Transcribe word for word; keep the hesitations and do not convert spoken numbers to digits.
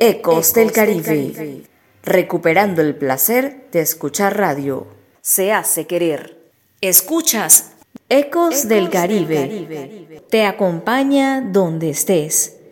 Ecos del Caribe, recuperando el placer de escuchar radio. Se hace querer. Escuchas Ecos del Caribe. Te acompaña donde estés.